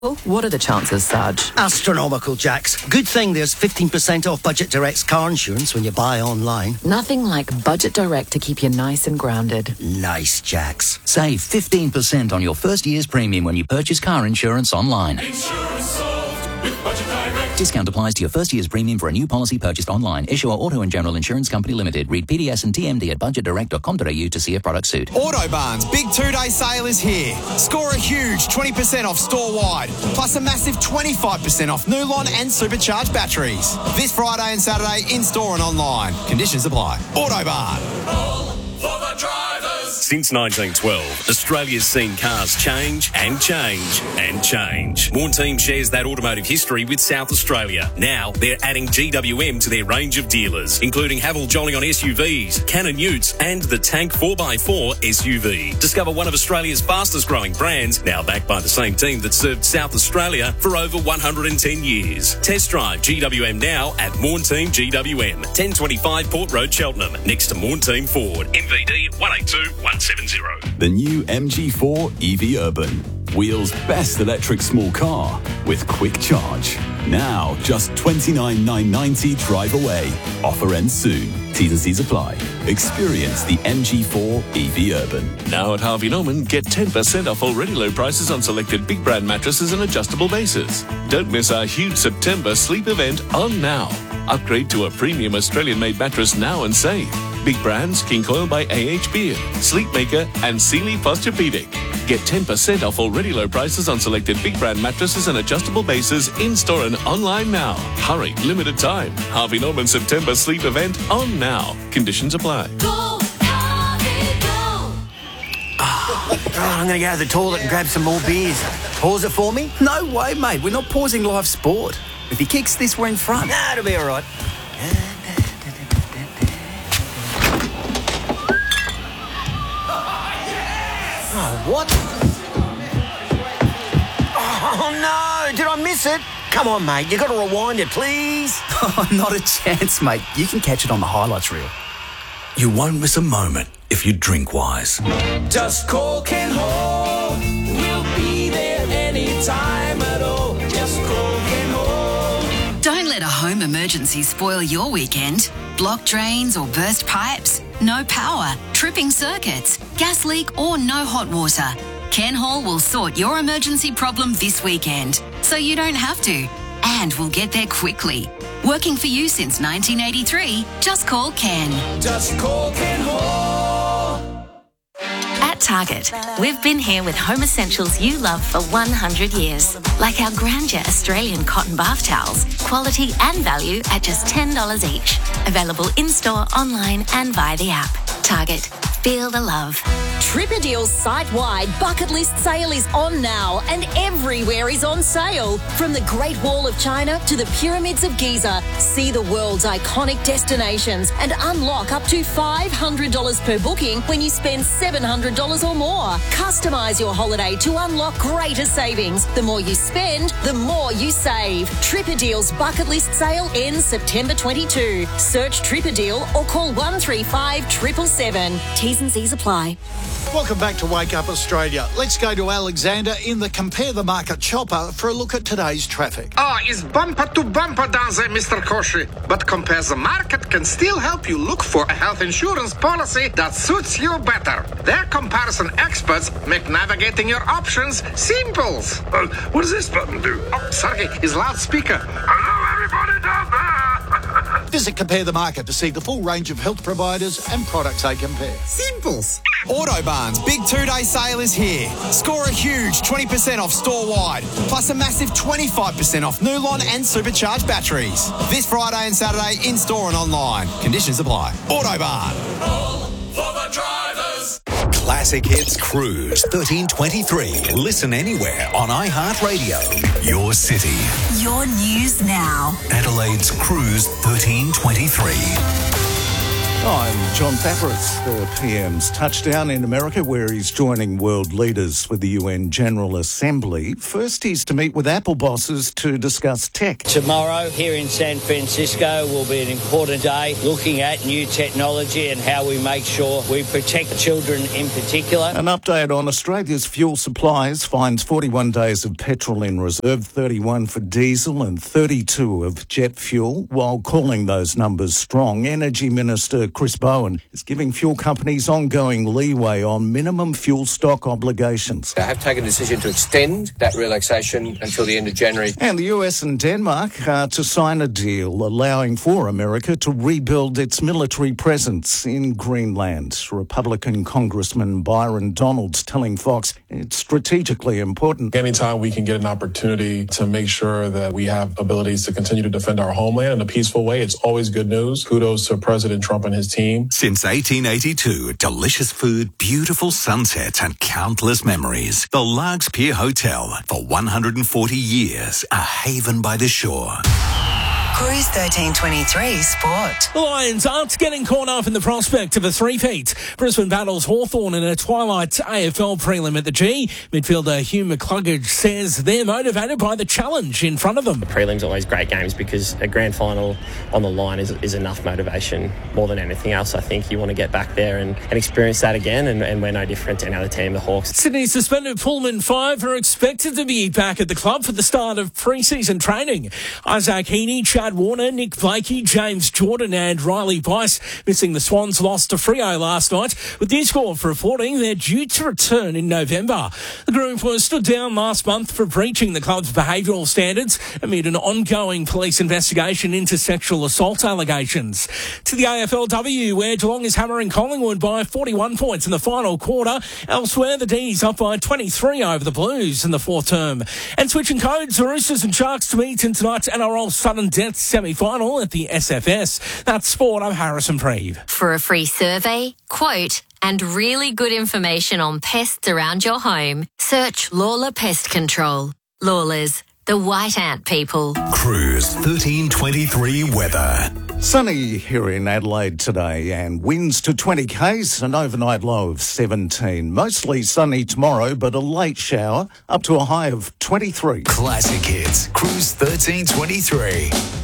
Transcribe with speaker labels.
Speaker 1: What are the chances, Sarge?
Speaker 2: Astronomical, Jax. Good thing there's 15% off Budget Direct's car insurance when you buy online.
Speaker 1: Nothing like Budget Direct to keep you nice and grounded.
Speaker 2: Nice, Jax.
Speaker 3: Save 15% on your first year's premium when you purchase car insurance online.
Speaker 4: Insurance solved with Budget Direct.
Speaker 3: Discount applies to your first year's premium for a new policy purchased online. Issuer Auto and General Insurance Company Limited. Read PDS and TMD at budgetdirect.com.au to see if products suit.
Speaker 5: Autobarn's big two-day sale is here. Score a huge 20% off store-wide, plus a massive 25% off Nulon and supercharged batteries. This Friday and Saturday in-store and online. Conditions apply. Autobarn.
Speaker 4: All for the drivers.
Speaker 6: Since 1912, Australia's seen cars change and change and change. Morn Team shares that automotive history with South Australia. Now, they're adding GWM to their range of dealers, including Haval Jolly on SUVs, Cannon Utes, and the Tank 4x4 SUV. Discover one of Australia's fastest growing brands, now backed by the same team that served South Australia for over 110 years. Test drive GWM now at Morn Team GWM, 1025 Port Road, Cheltenham, next to Morn Team Ford. MVD 182170.
Speaker 7: The new MG4 EV Urban. Wheels' best electric small car with quick charge. Now, just $29,990 drive away. Offer ends soon. T's and C's apply. Experience the MG4 EV Urban.
Speaker 8: Now at Harvey Norman, get 10% off already low prices on selected big brand mattresses and adjustable bases. Don't miss our huge September sleep event on now. Upgrade to a premium Australian-made mattress now and save. Big brands, King Coil by AH Beard, Sleepmaker and Sealy Posturepedic. Get 10% off already low prices on selected big brand mattresses and adjustable bases in-store and online now. Hurry, limited time. Harvey Norman September sleep event on now. Conditions apply.
Speaker 9: Go, Harvey, go.
Speaker 2: I'm going to go to the toilet and grab some more beers. Pause it for me?
Speaker 10: No way, mate. We're not pausing live sport. If he kicks this, we're in front.
Speaker 2: Nah, it'll be all right. Oh, what? Oh, no. Did I miss it? Come on, mate. You got to rewind it, please.
Speaker 10: Oh, not a chance, mate. You can catch it on the highlights reel.
Speaker 11: You won't miss a moment if you drink wise.
Speaker 4: Just call Ken Hall. We'll be there anytime at all. Just call Ken Hall.
Speaker 12: Don't let a home emergency spoil your weekend. Blocked drains or burst pipes, no power, tripping circuits, gas leak or no hot water. Ken Hall will sort your emergency problem this weekend, so you don't have to. And we'll get there quickly. Working for you since 1983, just call Ken.
Speaker 4: Just call Ken Hall.
Speaker 13: At Target, we've been here with home essentials you love for 100 years. Like our Grandeur Australian cotton bath towels, quality and value at just $10 each. Available in-store, online and via the app. Target, feel the love.
Speaker 14: Tripadeal's site-wide bucket list sale is on now and everywhere is on sale. From the Great Wall of China to the Pyramids of Giza, see the world's iconic destinations and unlock up to $500 per booking when you spend $700 or more. Customise your holiday to unlock greater savings. The more you spend, the more you save. Tripadeal's bucket list sale ends September 22. Search Tripadeal or call 135 777. T's and C's apply.
Speaker 15: Welcome back to Wake Up Australia. Let's go to Alexander in the Compare the Market chopper for a look at today's traffic.
Speaker 16: It's bumper to bumper down there, Mr. Koshi. But Compare the Market can still help you look for a health insurance policy that suits you better. Their comparison experts make navigating your options simple. What does this button do? Oh, sorry, it's loudspeaker. Hello, everybody down there.
Speaker 15: Visit Compare the Market to see the full range of health providers and products they compare.
Speaker 5: Simples. Autobarn's big two-day sale is here. Score a huge 20% off store-wide, plus a massive 25% off Nulon and supercharged batteries. This Friday and Saturday in-store and online. Conditions apply. Autobarn.
Speaker 4: All for the drivers.
Speaker 11: Classic Hits Cruise 1323. Listen anywhere on iHeartRadio. Your city.
Speaker 12: Your news now.
Speaker 11: Adelaide's Cruise 1323.
Speaker 17: I'm John Fabris. The PM's touchdown in America, where he's joining world leaders for the UN General Assembly. First, he's to meet with Apple bosses to discuss tech.
Speaker 18: Tomorrow, here in San Francisco, will be an important day looking at new technology and how we make sure we protect children in particular.
Speaker 17: An update on Australia's fuel supplies finds 41 days of petrol in reserve, 31 for diesel and 32 of jet fuel. While calling those numbers strong, Energy Minister Chris Bowen is giving fuel companies ongoing leeway on minimum fuel stock obligations.
Speaker 19: I have taken a decision to extend that relaxation until the end of January.
Speaker 17: And the US and Denmark are to sign a deal allowing for America to rebuild its military presence in Greenland. Republican Congressman Byron Donalds telling Fox it's strategically important.
Speaker 20: Anytime we can get an opportunity to make sure that we have abilities to continue to defend our homeland in a peaceful way, it's always good news. Kudos to President Trump and his team.
Speaker 11: Since 1882, delicious food, beautiful sunsets and countless memories. The Largs Pier Hotel, for 140 years, a haven by the shore.
Speaker 21: Cruise 1323 Sport.
Speaker 22: The Lions aren't getting caught up in the prospect of a three-peat. Brisbane battles Hawthorn in a twilight AFL prelim at the G. Midfielder Hugh McCluggage says they're motivated by the challenge in front of them.
Speaker 23: The prelim's always great games because a grand final on the line is enough motivation. More than anything else, I think you want to get back there and experience that again, and we're no different to any other team, the Hawks.
Speaker 22: Sydney suspended Pullman 5 are expected to be back at the club for the start of pre-season training. Isaac Heaney, Chad Warner, Nick Blakey, James Jordan and Riley Bice missing the Swans' loss to Freo last night. With their score for reporting, they're due to return in November. The group was stood down last month for breaching the club's behavioural standards amid an ongoing police investigation into sexual assault allegations. To the AFLW, where Geelong is hammering Collingwood by 41 points in the final quarter. Elsewhere, the D's up by 23 over the Blues in the fourth term. And switching codes, the Roosters and Sharks to meet in tonight's NRL Sudden Death semi-final at the SFS. That's sport. I'm Harrison Preeve.
Speaker 13: For a free survey, quote, and really good information on pests around your home, search Lawler Pest Control. Lawlers, the white ant people.
Speaker 11: Cruise 1323 weather.
Speaker 17: Sunny here in Adelaide today and winds to 20 k's, an overnight low of 17. Mostly sunny tomorrow, but a late shower up to a high of 23.
Speaker 11: Classic hits. Cruise 1323.